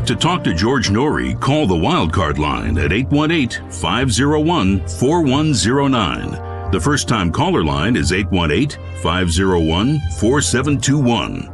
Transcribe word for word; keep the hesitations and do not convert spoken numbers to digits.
To talk to George Norrie, call the Wildcard line at eight one eight, five oh one, four one oh nine. The first-time caller line is eight one eight, five oh one, four seven two one.